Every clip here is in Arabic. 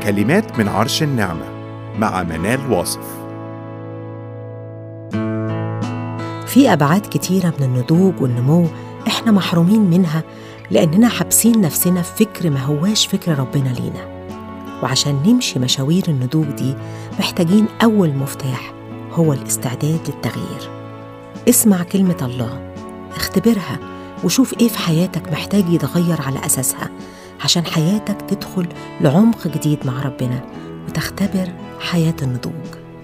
كلمات من عرش النعمة مع منال واصف. في أبعاد كتيرة من النضوج والنمو إحنا محرومين منها لأننا حابسين نفسنا في فكر ما هواش فكر ربنا لينا. وعشان نمشي مشاوير النضوج دي محتاجين أول مفتاح هو الاستعداد للتغيير. اسمع كلمة الله، اختبرها وشوف إيه في حياتك محتاج يتغير على أساسها عشان حياتك تدخل لعمق جديد مع ربنا وتختبر حياة النضوج.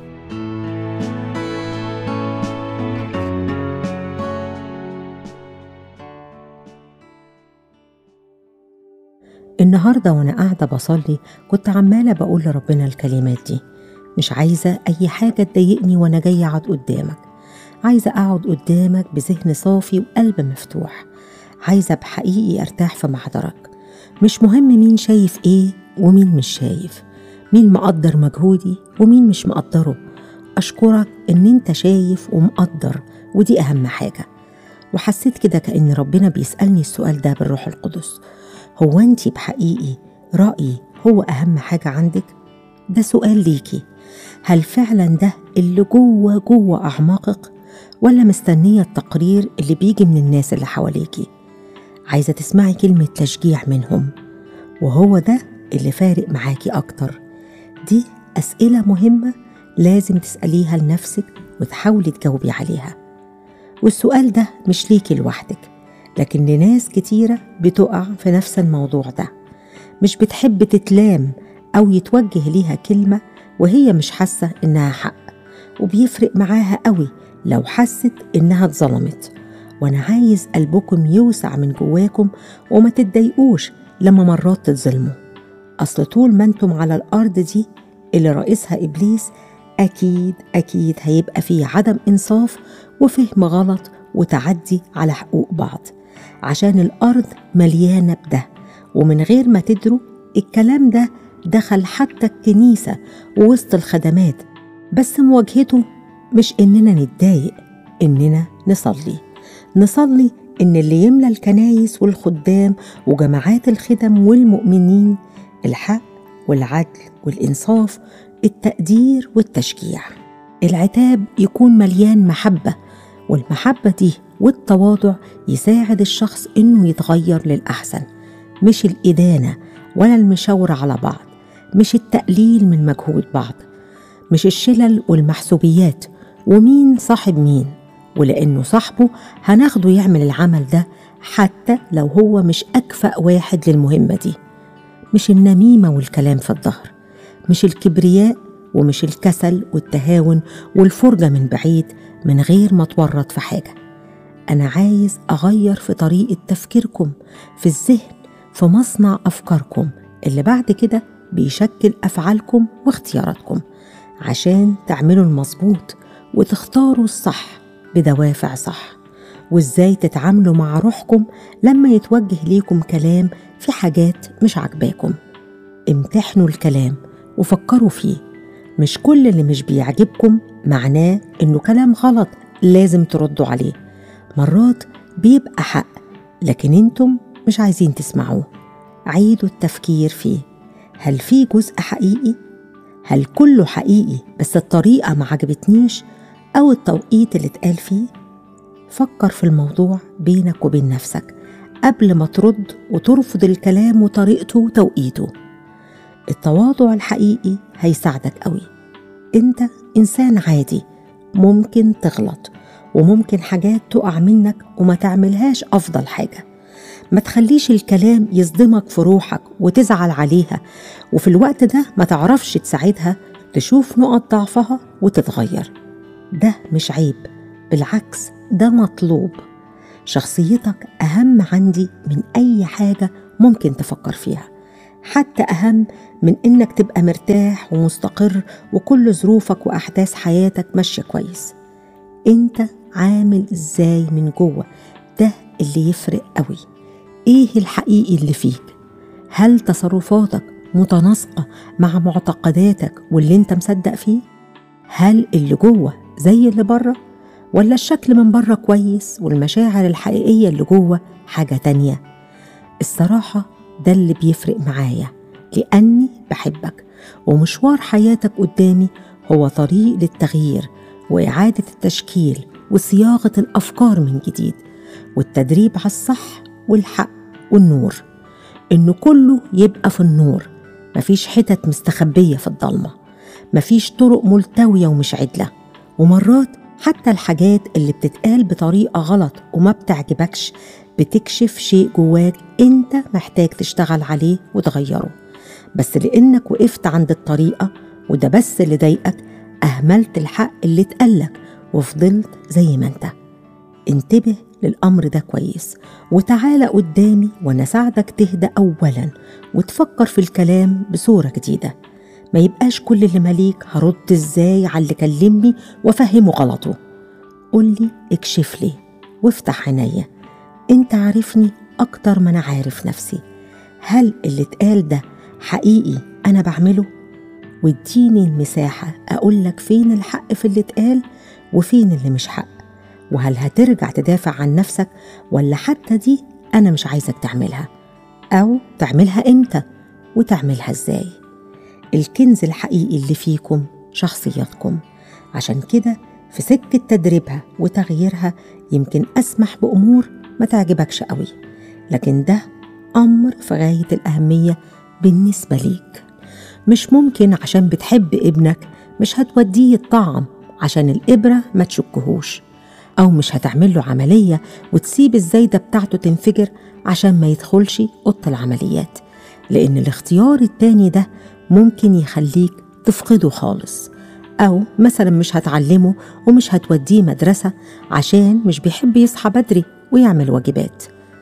النهاردة وأنا قاعدة بصلي كنت عمالة بقول لربنا الكلمات دي: مش عايزة أي حاجة تضايقني وأنا جاية أقعد قدامك، عايزة أقعد قدامك بذهن صافي وقلب مفتوح، عايزة بحقيقي أرتاح في محضرك. مش مهم مين شايف إيه ومين مش شايف، مين مقدر مجهودي ومين مش مقدره. أشكرك إن أنت شايف ومقدر، ودي أهم حاجة. وحسيت كده كأن ربنا بيسألني السؤال ده بالروح القدس: هو أنتي بحقيقي رأيي هو أهم حاجة عندك؟ ده سؤال ليكي. هل فعلا ده اللي جوه أعماقك، ولا مستنية التقرير اللي بيجي من الناس اللي حواليكي؟ عايزة تسمعي كلمة تشجيع منهم، وهو ده اللي فارق معاكي أكتر. دي أسئلة مهمة لازم تسأليها لنفسك وتحاولي تجاوبي عليها. والسؤال ده مش ليكي لوحدك، لكن لناس كتيرة بتقع في نفس الموضوع ده، مش بتحب تتلام أو يتوجه ليها كلمة وهي مش حاسة إنها حق، وبيفرق معاها قوي لو حست إنها اتظلمت. وأنا عايز قلبكم يوسع من جواكم وما تتضايقوش لما مرات تتظلموا. أصل طول ما انتم على الأرض دي اللي رئيسها إبليس، أكيد هيبقى فيه عدم إنصاف وفهم غلط وتعدي على حقوق بعض، عشان الأرض مليانة بده. ومن غير ما تدروا الكلام ده دخل حتى الكنيسة ووسط الخدمات، بس مواجهته مش إننا نتضايق، إننا نصلي إن اللي يملى الكنايس والخدام وجماعات الخدم والمؤمنين الحق والعدل والإنصاف، التقدير والتشجيع. العتاب يكون مليان محبة، والمحبة دي والتواضع يساعد الشخص إنه يتغير للأحسن، مش الإدانة ولا المشاورة على بعض، مش التقليل من مجهود بعض، مش الشلل والمحسوبيات ومين صاحب مين، ولأنه صاحبه هناخده يعمل العمل ده حتى لو هو مش أكفأ واحد للمهمة دي. مش النميمة والكلام في الظهر، مش الكبرياء ومش الكسل والتهاون والفرجة من بعيد من غير ما تورط في حاجة. أنا عايز أغير في طريقة تفكيركم، في الذهن، في مصنع أفكاركم اللي بعد كده بيشكل أفعالكم واختياراتكم، عشان تعملوا المظبوط وتختاروا الصح بدوافع صح. وإزاي تتعاملوا مع روحكم لما يتوجه ليكم كلام في حاجات مش عجباكم. امتحنوا الكلام وفكروا فيه، مش كل اللي مش بيعجبكم معناه إنه كلام غلط لازم تردوا عليه. مرات بيبقى حق لكن انتم مش عايزين تسمعوه. عيدوا التفكير فيه، هل في جزء حقيقي؟ هل كله حقيقي بس الطريقة ما عجبتنيش أو التوقيت اللي اتقال فيه؟ فكر في الموضوع بينك وبين نفسك قبل ما ترد وترفض الكلام وطريقته وتوقيته. التواضع الحقيقي هيساعدك قوي. انت إنسان عادي، ممكن تغلط وممكن حاجات تقع منك وما تعملهاش أفضل حاجة. ما تخليش الكلام يصدمك في روحك وتزعل عليها، وفي الوقت ده ما تعرفش تساعدها تشوف نقط ضعفها وتتغير. ده مش عيب، بالعكس ده مطلوب. شخصيتك أهم عندي من أي حاجة ممكن تفكر فيها، حتى أهم من إنك تبقى مرتاح ومستقر وكل ظروفك وأحداث حياتك ماشية كويس. أنت عامل إزاي من جوه، ده اللي يفرق قوي. إيه الحقيقي اللي فيك؟ هل تصرفاتك متناسقة مع معتقداتك واللي أنت مصدق فيه؟ هل اللي جوه زي اللي بره، ولا الشكل من بره كويس والمشاعر الحقيقية اللي جوه حاجة تانية؟ الصراحة ده اللي بيفرق معايا، لأني بحبك ومشوار حياتك قدامي هو طريق للتغيير وإعادة التشكيل وصياغة الأفكار من جديد، والتدريب على الصح والحق والنور، إنه كله يبقى في النور، مفيش حتت مستخبية في الضلمة، مفيش طرق ملتوية ومش عدلة. ومرات حتى الحاجات اللي بتتقال بطريقة غلط وما بتعجبكش بتكشف شيء جواك انت محتاج تشتغل عليه وتغيره، بس لأنك وقفت عند الطريقة وده بس اللي ضايقك أهملت الحق اللي اتقالك وفضلت زي ما انت. انتبه للأمر ده كويس وتعالى قدامي وأنا ساعدك تهدى أولا وتفكر في الكلام بصورة جديدة. ما يبقاش كل اللي مليك هرد ازاي على اللي كلمني وفهمه غلطه. قولي اكشف لي وافتح عينيا، انت عارفني أكتر ما أنا عارف نفسي. هل اللي اتقال ده حقيقي أنا بعمله؟ واديني المساحة أقولك فين الحق في اللي اتقال وفين اللي مش حق، وهل هترجع تدافع عن نفسك ولا حتى دي أنا مش عايزك تعملها، أو تعملها إمتى وتعملها إزاي. الكنز الحقيقي اللي فيكم شخصياتكم، عشان كده في سكة تدريبها وتغييرها يمكن أسمح بأمور ما تعجبكش قوي، لكن ده أمر في غاية الأهمية بالنسبة ليك. مش ممكن عشان بتحب ابنك مش هتوديه الطعم عشان الإبرة ما تشكهوش، أو مش هتعمله عملية وتسيب الزايدة بتاعته تنفجر عشان ما يدخلش أوضة العمليات، لأن الاختيار التاني ده ممكن يخليك تفقده خالص. أو مثلا مش هتعلمه ومش هتوديه مدرسة عشان مش بيحب يصحى بدري ويعمل واجبات.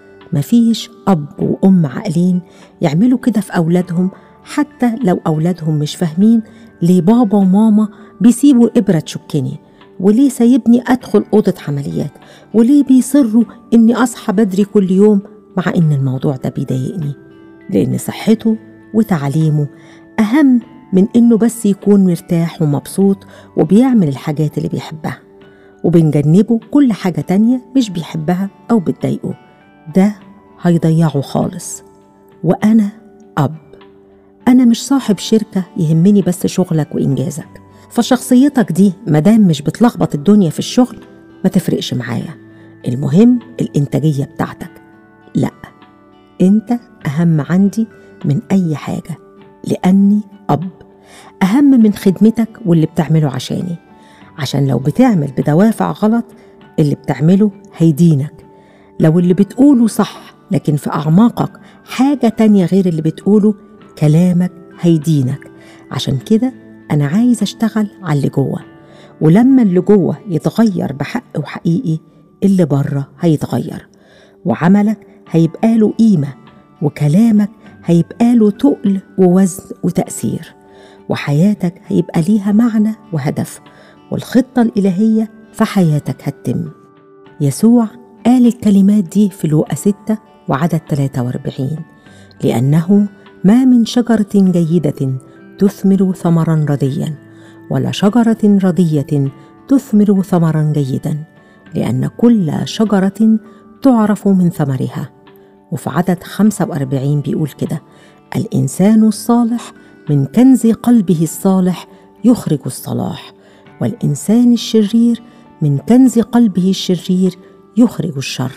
مفيش أب وأم عاقلين يعملوا كده في أولادهم، حتى لو أولادهم مش فاهمين ليه بابا وماما بيسيبوا إبرة تشكني، وليه سايبني أدخل أوضة عمليات، وليه بيصروا إني أصحى بدري كل يوم مع إن الموضوع ده بيضايقني. لأن صحته وتعليمه أهم من إنه بس يكون مرتاح ومبسوط وبيعمل الحاجات اللي بيحبها، وبنجنبه كل حاجة تانية مش بيحبها أو بتضايقه. ده هيضيعه خالص. وأنا أب، أنا مش صاحب شركة يهمني بس شغلك وإنجازك، فشخصيتك دي مدام مش بتلخبط الدنيا في الشغل ما تفرقش معايا، المهم الإنتاجية بتاعتك. لأ، أنت أهم عندي من أي حاجة، لأني أب، أهم من خدمتك واللي بتعمله عشاني. عشان لو بتعمل بدوافع غلط اللي بتعمله هيدينك، لو اللي بتقوله صح لكن في أعماقك حاجة تانية غير اللي بتقوله كلامك هيدينك. عشان كده أنا عايز أشتغل على اللي جوه، ولما اللي جوه يتغير بحق وحقيقي اللي بره هيتغير، وعملك هيبقى له قيمة، وكلامك هيبقى له تقل ووزن وتأثير، وحياتك هيبقى ليها معنى وهدف، والخطة الإلهية في حياتك هتتم. يسوع قال الكلمات دي في لوقا 6 وعدد 43: لأنه ما من شجرة جيدة تثمر ثمرا رديا، ولا شجرة ردية تثمر ثمرا جيدا، لأن كل شجرة تعرف من ثمرها. وفي عدد 45 بيقول كده: الإنسان الصالح من كنز قلبه الصالح يخرج الصلاح، والإنسان الشرير من كنز قلبه الشرير يخرج الشر،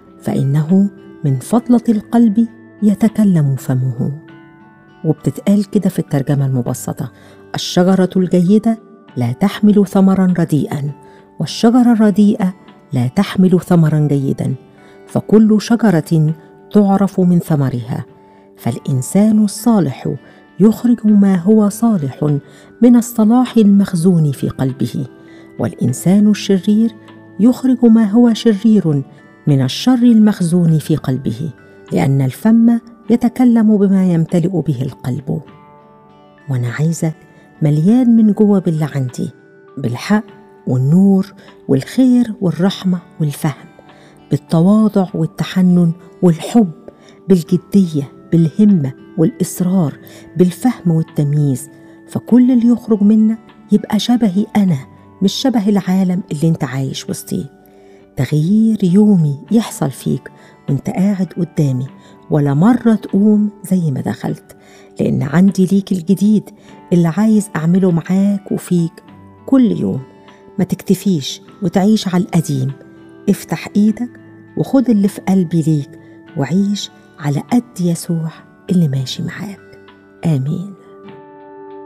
فإنه من فضلة القلب يتكلم فمه. وبتتقال كده في الترجمة المبسطة: الشجرة الجيدة لا تحمل ثمرا رديئا، والشجرة الرديئة لا تحمل ثمرا جيدا، فكل شجرة تعرف من ثمرها. فالإنسان الصالح يخرج ما هو صالح من الصلاح المخزون في قلبه، والإنسان الشرير يخرج ما هو شرير من الشر المخزون في قلبه، لأن الفم يتكلم بما يمتلئ به القلب. وأنا عايزك مليان من جوه باللي عندي، بالحق والنور والخير والرحمة والفهم، بالتواضع والتحنن والحب، بالجدية، بالهمة والإصرار، بالفهم والتمييز. فكل اللي يخرج منك يبقى شبهي أنا، مش شبه العالم اللي انت عايش وسطيه. تغيير يومي يحصل فيك وانت قاعد قدامي ولا مرة تقوم زي ما دخلت، لأن عندي ليك الجديد اللي عايز أعمله معاك وفيك كل يوم. ما تكتفيش وتعيش على القديم، افتح إيدك وخد اللي في قلبي ليك وعيش على قد يسوع اللي ماشي معاك. آمين.